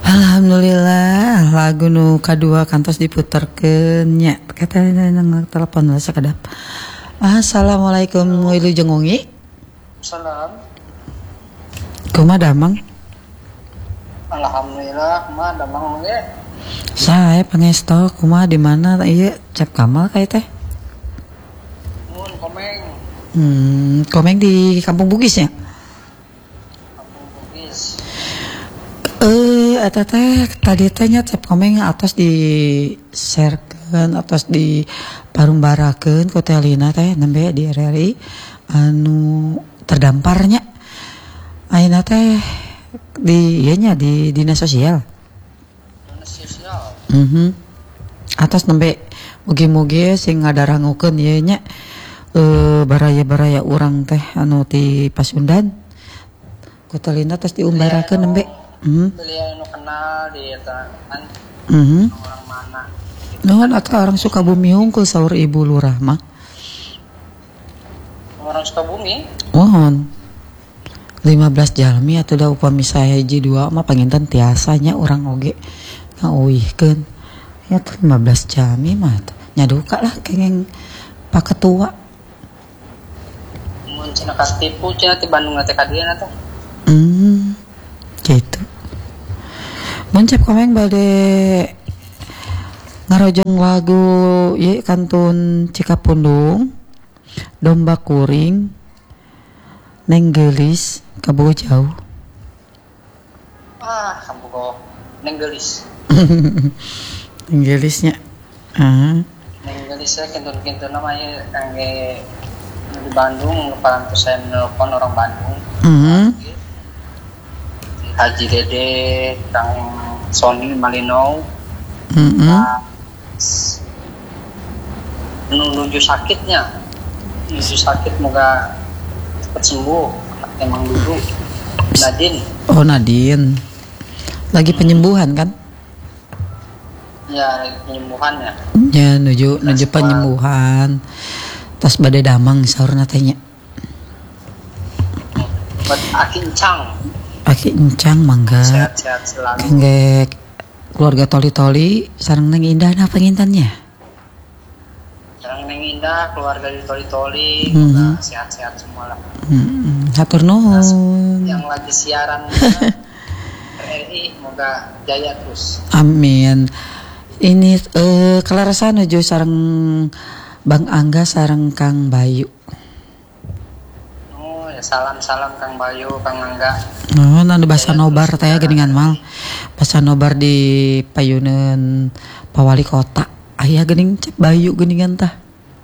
Alhamdulillah lagu nu kadua kantos diputerkeun nya. Katanya nang telepon lah sakedap. Assalamualaikum Wilujeng Ungi. Salam. Kumaha damang? Alhamdulillah, kumaha damang ge? Sae pangesto kumaha di mana ieu Cep Kamal kae teh? Mun komeng. Komeng di Kampung Bugis ya? Kampung Bugis. Eta teh tadi teh nya Cep Komeng atos di sharekeun atos di parumbarakeun ku teh Lina teh nembe di RRI anu terdamparnya. Ayeuna teh di ieu nya di dinas sosial. Dinas sosial. Atas nembe mugi-mugi sing ngadarangukeun ieu nya baraya-baraya urang teh anu ti Pasundan. Ku teh Lina tos diumbarakeun nembe. Beliau nu kenal di eta kan. Orang mana? Nuhun atuh orang Sukabumi hungkul saur Ibu Lurah mah. Orang Sukabumi? Mohon 15 jalmi atuh da upami saya hiji dua mah panginten tiasanya urang oge ngauihkeun. Ya 15 jalmi mah nyaduka lah kengeng Pak Ketua. Mun cenah katipu cenah ti Bandung teh kadieuna teh. Gitu. Mun Cep Komeng bade ngarojong lagu ieu kantun Cikapundung, Domba Kuring, Neng Geulis, kabogo jauh. Kabogo Neng Geulis. Neng Geulisnya. Neng Geulis teh kentun-kentun mah ieu kangge di Bandung parantos saya nelpon orang Bandung. Haji Dede, Kang Sony Malino, menuju sakitnya, moga cepat sembuh. Emang dulu Nadine. Oh Nadine, lagi penyembuhan kan? Ya lagi penyembuhan ya. Ya nuju penyembuhan. Tas badai damang saurna teh nya. Buat Aki Encang mangga. Sehat-sehat selalu. Kangge keluarga Toli-Toli sareng Neng Indah na pengintannya. Sareng Neng Indah, keluarga di Toli-Toli, sehat-sehat semua lah. Hatur nuhun. Yang lagi siaran RRI moga jaya terus. Amin. Ini kelarasan nuju sareng Bang Angga sareng Kang Bayu. Salam Kang Bayu, Kang Angga. Anu basa nobar teh geuningan mal. Basa nobar di payuneun Pawali Kota. Aya geuning Cep Bayu geuningan tah.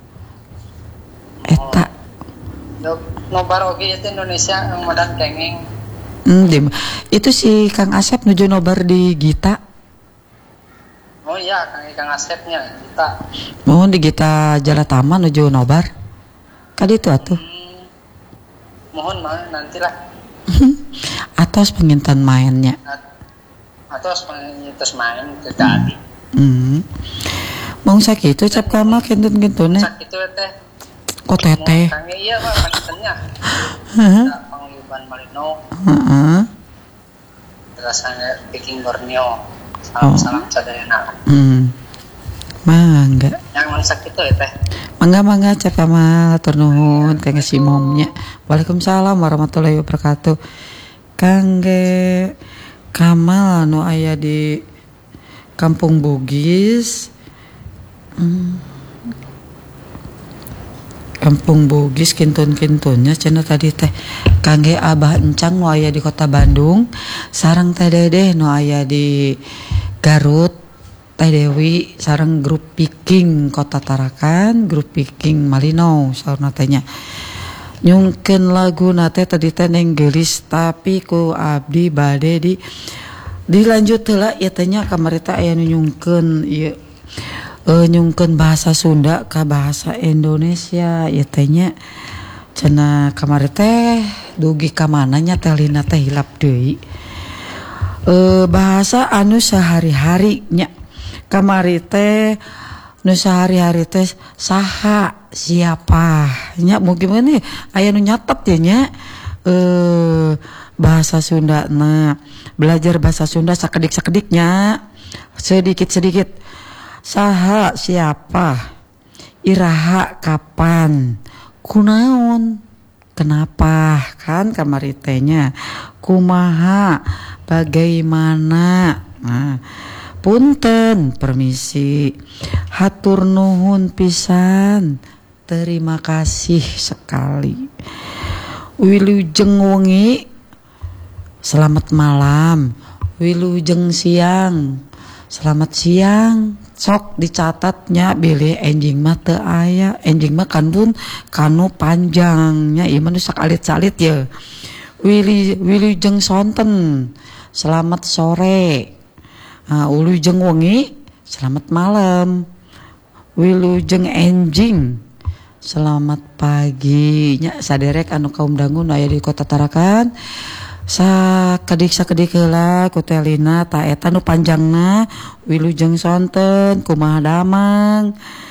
Eta. Nobar oge itu Indonesia yang madan kenging. Itu si Kang Asep nuju nobar di Gita. Oh iya, Kang Asepnya Gita. Mohon di Gita Jalatama nuju nobar. Kadi itu atuh. Mohon mah nantilah. Atos pengintan mainnya. Atos pengintas main ke tadi. Mau sakitu Cep Kamal kentun-kentune. Sakitu teh. Kok teteh? Kangge ieu mah pengintennya. Pangliban Malino. Terus Peking Borneo. Salam sadayana. Mangga. Yang mana sakitu teh? Mangga Cep Kamal atur nuhun kangge si momnya. Waalaikumsalam warahmatullahi wabarakatuh. Kangge Kamal anu aya di Kampung Bugis. Kampung Bugis kintun-kintunnya cenah tadi teh kangge Abah Encang nu aya di Kota Bandung sareng Teh Dedeh nu aya di Garut. Teh Dewi sareng grup Piking Kota Tarakan, grup Piking Malino saurna teh nya. Nyungkeun laguna teh tadi teh Neng Geulis tapi ku abdi bade dilanjut heula ieu teh nya kamari teh aya nu nyungkeun ieu nyungkeun bahasa Sunda ka bahasa Indonesia ieu teh nya. Cenah kamari teh dugi ka mana nya teh Lina teh hilap deui. Bahasa anu sehari-hari nya. Kamari teh nu sehari-hari teh saha siapa nya mungkin aya nu nyatet ya nya bahasa Sundana belajar bahasa Sunda sakedik-sakediknya, sedikit-sedikit. Saha siapa, iraha kapan, kunaon, kenapa, kan kamari tanya, kumaha, bagaimana. Nah, punten, permisi, hatur nuhun pisan, terima kasih sekali. Wilujeng wengi, selamat malam. Wilujeng siang, selamat siang. Sok dicatatnya bilih enjing mah teu aya, enjing mah kanu panjangnya ieu mah salit-salit ya. Wilujeng sonten, selamat sore. Wilujeng wengi, selamat malam. Wilujeng enjing, selamat pagi. Nya saderek anu kaum dangu aya di Kota Tarakan. Sakedik heula ku teh Lina ta eta nu panjangna wilujeng sonten kumaha damang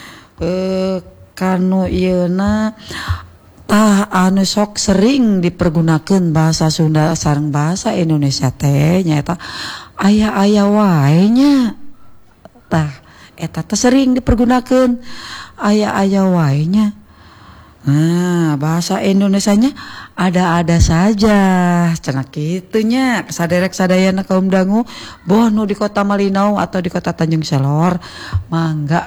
kanu ieuna tah anu sok sering dipergunakeun bahasa Sunda sareng bahasa Indonesia teh nyaeta aya wae nya tah eta teh sering dipergunakeun aya wae nya. Nah, bahasa Indonesianya ada-ada saja, cenah kitunya. Saderek sadayana kaum dangu, boh nu di Kota Malinau atau di Kota Tanjung Selor, mangga